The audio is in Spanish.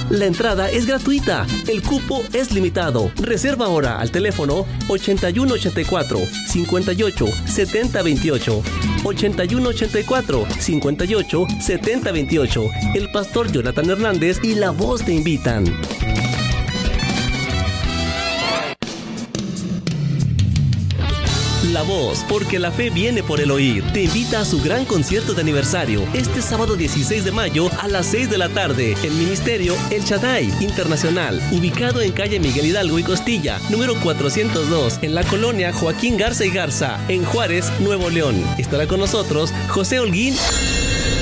La entrada es gratuita. El cupo es limitado. Reserva ahora al teléfono 8184 58 70 28. 8184 58 70 28. El pastor Jonathan Hernández y La Voz te invitan. La Voz, porque la fe viene por el oír, te invita a su gran concierto de aniversario este sábado 16 de mayo a las 6 de la tarde. El Ministerio El Shaddai Internacional, ubicado en calle Miguel Hidalgo y Costilla, número 402, en la colonia Joaquín Garza y Garza, en Juárez, Nuevo León. Estará con nosotros José Holguín